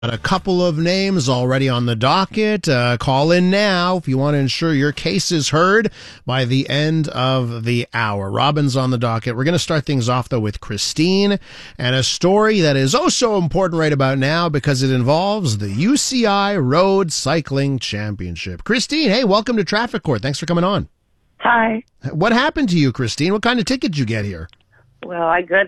A couple of names already on the docket. Call in now if you want to ensure your case is heard by the end of the hour. Robin's on the docket. We're going to start things off, though, with Christine and a story that is oh so important right about now because it involves the UCI Road Cycling Championship. Christine, hey, welcome to Traffic Court. Thanks for coming on. Hi. What happened to you, Christine? What kind of ticket did you get here? Well, I got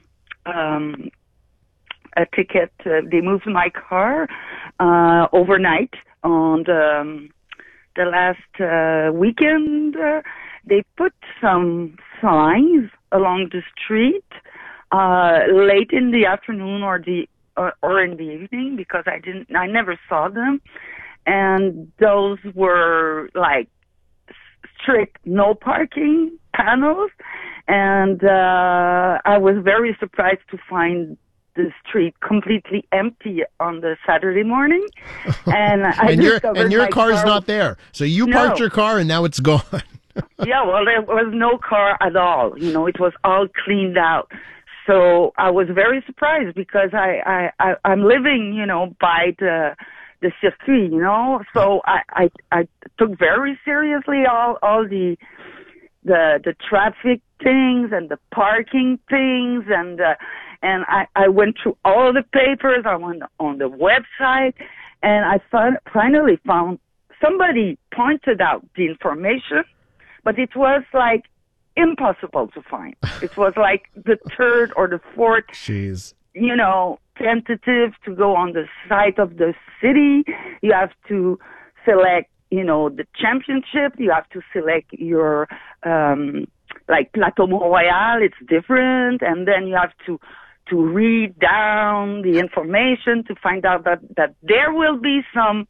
a ticket. They moved my car overnight on the last weekend. They put some signs along the street late in the afternoon or in the evening because I never saw them, and those were like strict no parking panels, and I was very surprised to find the street completely empty on the Saturday morning, and your car's not there. So you parked your car and now it's gone. Yeah, well, there was no car at all. It was all cleaned out. So I was very surprised because I'm living, by the circuit, So I took very seriously all the traffic things and the parking things and I went through all the papers. I went on the website, and I finally found somebody pointed out the information, but it was like impossible to find. It was like the third or the fourth, tentative to go on the site of the city. You have to select, the championship. You have to select your, like Plateau Mont-Royal. It's different, and then you have to read down the information to find out that there will be some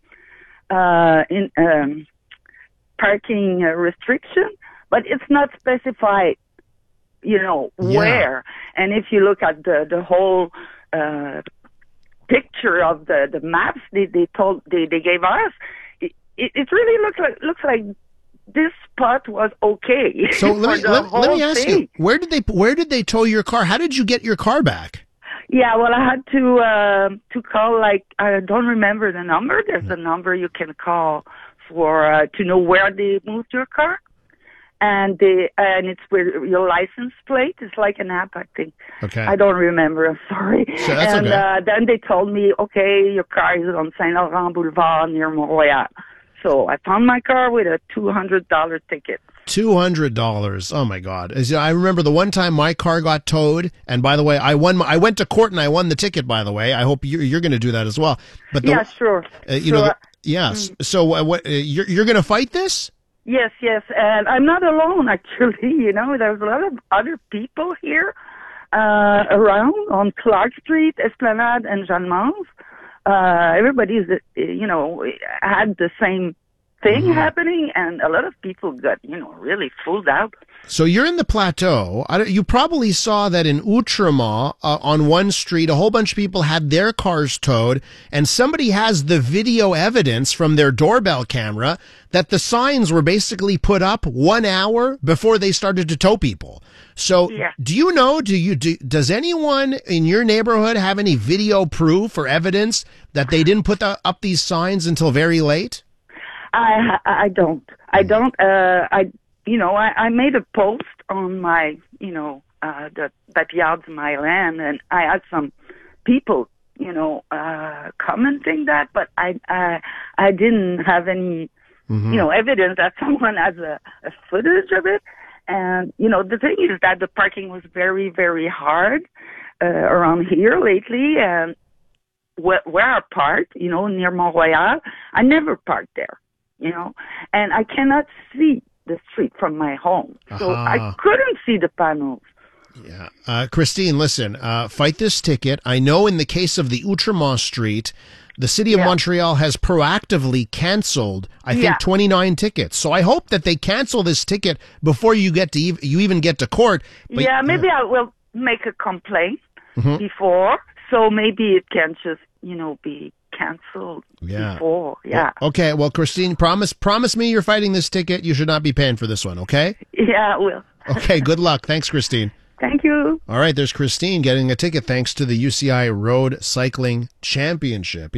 parking restriction, but it's not specified, where. And if you look at the whole picture of the maps they gave us, it really looks like this spot was okay. So let me ask you, where did they tow your car? How did you get your car back? Yeah, well, I had to call, I don't remember the number. There's a number you can call for to know where they moved your car, and it's with your license plate. It's like an app, I think. Okay. I don't remember. I'm sorry. Sure, that's okay. Then they told me, okay, your car is on Saint Laurent Boulevard near Mont-Royal. So I found my car with a $200 ticket. $200. Oh my God! I remember the one time my car got towed, and by the way, I went to court and I won the ticket. By the way, I hope you're going to do that as well. But yeah, sure. Yes. So what? You're going to fight this? Yes, and I'm not alone. Actually, there's a lot of other people here around on Clark Street, Esplanade, and Jeanne Mance. Everybody's, had the same thing happening, and a lot of people got, really fooled out. So you're in the Plateau. You probably saw that in Outremont, on one street, a whole bunch of people had their cars towed, and somebody has the video evidence from their doorbell camera that the signs were basically put up 1 hour before they started to tow people. So do you know, does anyone in your neighborhood have any video proof or evidence that they didn't put up these signs until very late? I don't. I made a post on my, the backyard of my land, and I had some people, commenting that, but I didn't have any, evidence that someone has a footage of it. And, the thing is that the parking was very, very hard around here lately, and where I parked, near Mont-Royal, I never parked there. And I cannot see the street from my home. So I couldn't see the panels. Yeah. Christine, listen, fight this ticket. I know in the case of the Outremont Street, the city of Montreal has proactively canceled, I think, 29 tickets. So I hope that they cancel this ticket before you even get to court. But, maybe I will make a complaint before, so maybe it can just, be canceled before. Yeah. Well, okay. Well, Christine, promise me you're fighting this ticket. You should not be paying for this one. Okay. Yeah, I will. Okay. Good luck. Thanks, Christine. Thank you. All right, there's Christine getting a ticket thanks to the UCI Road Cycling Championship.